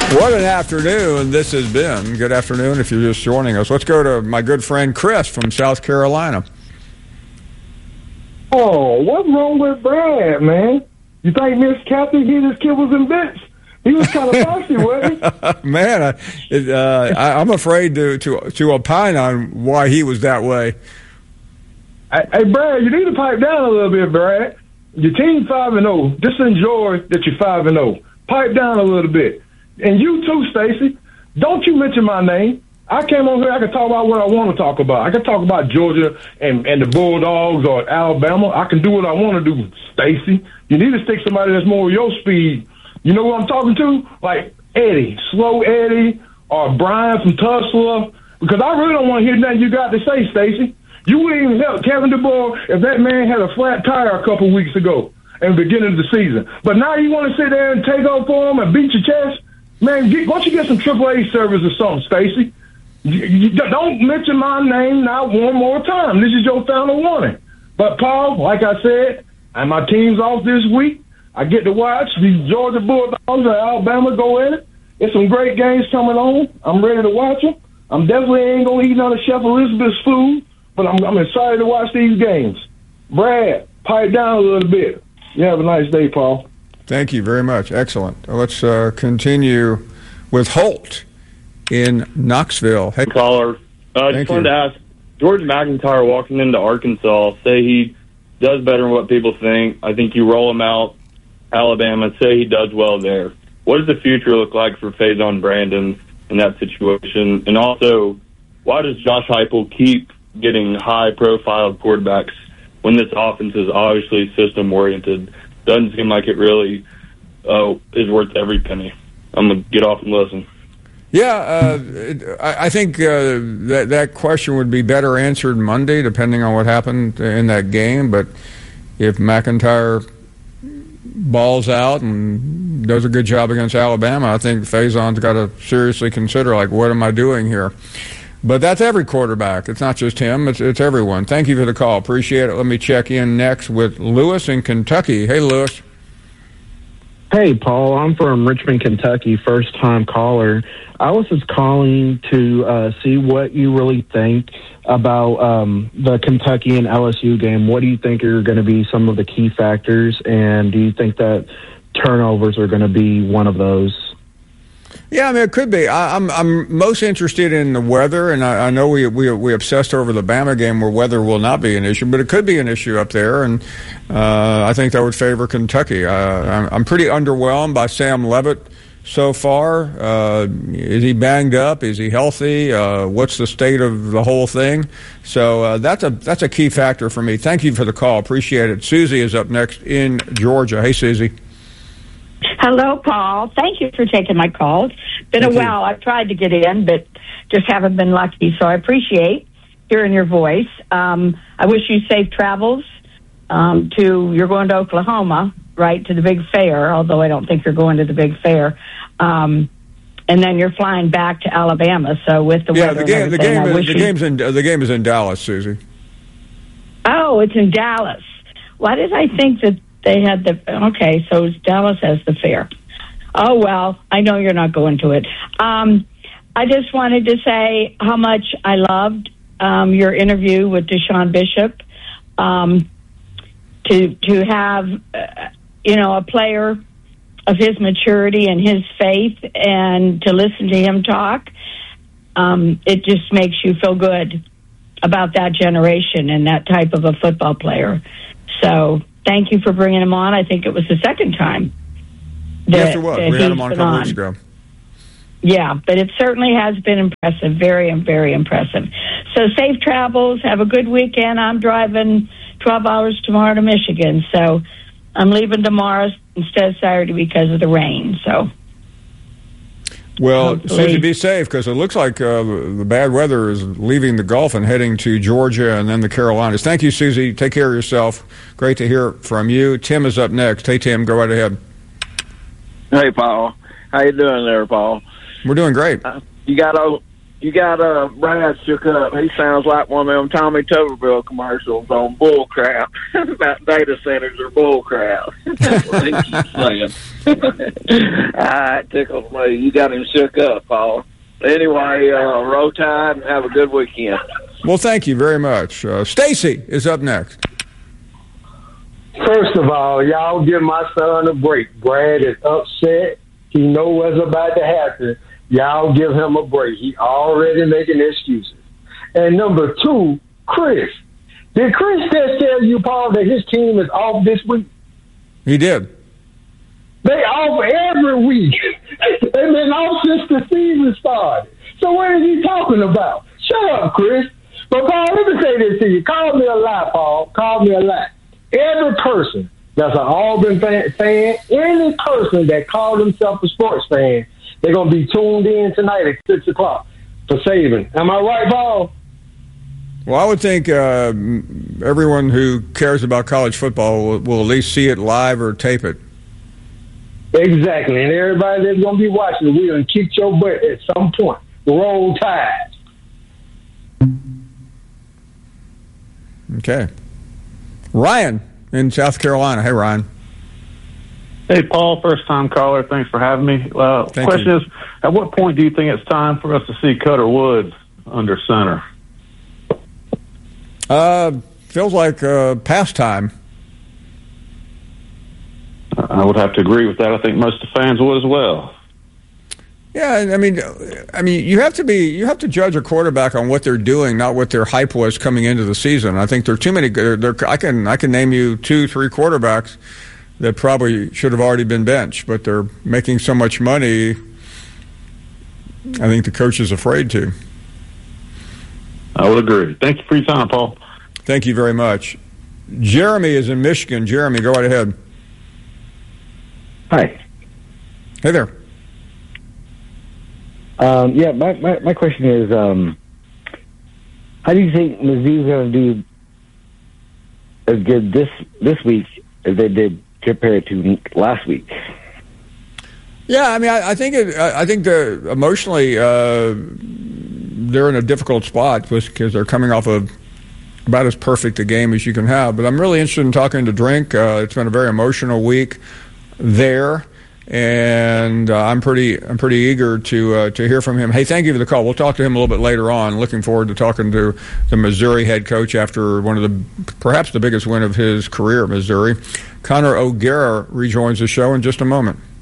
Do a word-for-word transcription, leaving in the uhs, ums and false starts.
What an afternoon this has been. Good afternoon if you're just joining us. Let's go to my good friend Chris from South Carolina. Oh, what's wrong with Brad, man? You think Miss Kathy, he this kid was in bits? He was kind of feisty, wasn't he? Man, I, it, uh, I, I'm afraid to, to to opine on why he was that way. Hey, hey, Brad, you need to pipe down a little bit, Brad. Your team five and zero. Just enjoy that you're five and zero. Pipe down a little bit. And you too, Stacy. Don't you mention my name. I came on here, I can talk about what I want to talk about. I can talk about Georgia and, and the Bulldogs or Alabama. I can do what I want to do, Stacy. You need to stick somebody that's more your speed. You know what I'm talking to? Like Eddie, Slow Eddie, or Brian from Tulsa. Because I really don't want to hear nothing you got to say, Stacy. You wouldn't even help Kevin DeBoer if that man had a flat tire a couple weeks ago in the beginning of the season. But now you want to sit there and take up for him and beat your chest? Man, get, why don't you get some triple A service or something, Stacy? You, you, don't mention my name not one more time. This is your final warning. But, Paul, like I said, and my team's off this week. I get to watch the Georgia Bulldogs and Alabama go in it. There's some great games coming on. I'm ready to watch them. I'm definitely ain't going to eat none of Chef Elizabeth's food, but I'm, I'm excited to watch these games. Brad, pipe down a little bit. You have a nice day, Paul. Thank you very much. Excellent. Let's uh, continue with Holt in Knoxville. Hey, caller. I uh, just wanted to ask, George McIntyre walking into Arkansas, say he does better than what people think. I think you roll him out, Alabama, say he does well there. What does the future look like for Faison Brandon in that situation? And also, why does Josh Heupel keep getting high-profile quarterbacks when this offense is obviously system-oriented? Doesn't seem like it really uh, is worth every penny. I'm going to get off and listen. Yeah, uh, I, I think uh, that that question would be better answered Monday, depending on what happened in that game. But if McIntyre balls out and does a good job against Alabama, I think Faison's got to seriously consider, like, what am I doing here? But that's every quarterback. It's not just him. It's, it's everyone. Thank you for the call. Appreciate it. Let me check in next with Lewis in Kentucky. Hey, Lewis. Hey, Paul. I'm from Richmond, Kentucky, first-time caller. I was just calling to uh, see what you really think about um, the Kentucky and L S U game. What do you think are going to be some of the key factors, and do you think that turnovers are going to be one of those? Yeah, I mean, it could be. I, I'm I'm most interested in the weather, and I, I know we, we we obsessed over the Bama game where weather will not be an issue, but it could be an issue up there, and uh, I think that would favor Kentucky. Uh, I'm, I'm pretty underwhelmed by Sam Leavitt so far. Uh, is he banged up? Is he healthy? Uh, what's the state of the whole thing? So uh, that's a that's a key factor for me. Thank you for the call. Appreciate it. Susie is up next in Georgia. Hey, Susie. Hello, Paul. Thank you for taking my call. It's been Thank a while. You. I've tried to get in, but just haven't been lucky. So I appreciate hearing your voice. Um, I wish you safe travels um, to, you're going to Oklahoma, right, to the big fair, although I don't think you're going to the big fair. Um, and then you're flying back to Alabama. So with the yeah, weather the game, and the game, I is, wish the you... game's in the game is in Dallas, Susie. Oh, it's in Dallas. Why did I think that they had the, okay, so Dallas has the fair. Oh, well, I know you're not going to it. Um, I just wanted to say how much I loved um, your interview with Deshaun Bishop. Um, to to have, uh, you know, a player of his maturity and his faith, and to listen to him talk, um, it just makes you feel good about that generation and that type of a football player. So thank you for bringing him on. I think it was the second time. That, yes, it was. We had him on a couple on. weeks ago. Yeah, but it certainly has been impressive. Very, very impressive. So safe travels. Have a good weekend. I'm driving twelve hours tomorrow to Michigan. So I'm leaving tomorrow instead of Saturday because of the rain. So. Well, hopefully. Susie, be safe, because it looks like uh, the bad weather is leaving the Gulf and heading to Georgia and then the Carolinas. Thank you, Susie. Take care of yourself. Great to hear from you. Tim is up next. Hey, Tim, go right ahead. Hey, Paul. How you doing there, Paul? We're doing great. Uh, you got o- you got uh, Brad shook up. He sounds like one of them Tommy Tuberville commercials on bull crap about data centers are bull crap. That's what he keeps saying. Ah, it tickles me. You got him shook up, Paul. Anyway, uh, roll tide and have a good weekend. Well, thank you very much. Uh, Stacy is up next. First of all, y'all give my son a break. Brad is upset. He knows what's about to happen. Y'all give him a break. He already making excuses. And number two, Chris. Did Chris just tell you, Paul, that his team is off this week? He did. They off every week. They've been off since the season started. So what is he talking about? Shut up, Chris. But, Paul, let me say this to you. Call me a lie, Paul. Call me a lie. Every person that's an Auburn fan, fan any person that calls himself a sports fan, they're going to be tuned in tonight at six o'clock for Saban. Am I right, Paul? Well, I would think uh, everyone who cares about college football will, will at least see it live or tape it. Exactly. And everybody that's going to be watching, we're going to kick your butt at some point. Roll Tide. Okay. Ryan in South Carolina. Hey, Ryan. Hey, Paul, first-time caller. Thanks for having me. Uh, Thank question you. is, at what point do you think it's time for us to see Cutter Woods under center? Uh, feels like uh, pastime. I would have to agree with that. I think most of the fans would as well. Yeah, I mean, I mean, you have to be, you have to judge a quarterback on what they're doing, not what their hype was coming into the season. I think there are too many. There, there, I can, I can name you two, three quarterbacks that probably should have already been benched, but they're making so much money. I think the coach is afraid to. I would agree. Thank you for your time, Paul. Thank you very much. Jeremy is in Michigan. Jeremy, go right ahead. Hi. Hey there. Um, yeah, my, my, my question is, um, how do you think Mizzou's going to do as good this this week as they did compared to last week? Yeah, I mean, I, I think it. I think the emotionally uh, they're in a difficult spot because they're coming off of about as perfect a game as you can have. But I'm really interested in talking to Drink. Uh, it's been a very emotional week there. And uh, I'm pretty, I'm pretty eager to uh, to hear from him. Hey, thank you for the call. We'll talk to him a little bit later on. Looking forward to talking to the Missouri head coach after one of the, perhaps the biggest win of his career, Missouri. Connor O'Gara rejoins the show in just a moment.